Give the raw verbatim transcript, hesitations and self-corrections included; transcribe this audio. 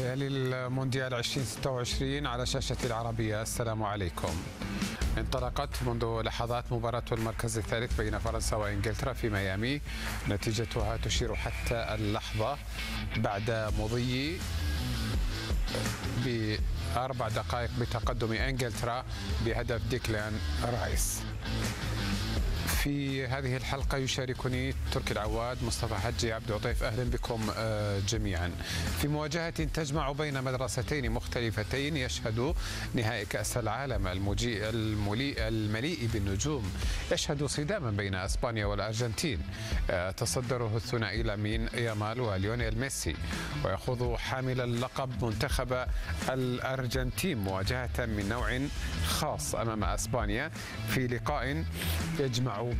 ليالي المونديال ألفين وستة وعشرين على شاشة العربية. السلام عليكم. انطلقت منذ لحظات مباراة المركز الثالث بين فرنسا وإنجلترا في ميامي، نتيجتها تشير حتى اللحظة بعد مضي بأربع دقائق بتقدم إنجلترا بهدف ديكلان رايس. في هذه الحلقة يشاركني تركي العواد، مصطفى حجي، عبد العطيف. أهلا بكم جميعا. في مواجهة تجمع بين مدرستين مختلفتين يشهد نهائي كأس العالم المجيء المليء المليء بالنجوم، يشهد صداما بين أسبانيا والأرجنتين تصدره الثنائي لامين يامال وليونيل ميسي، ويخوض حامل اللقب منتخب الأرجنتين مواجهة من نوع خاص أمام أسبانيا في لقاء يجمع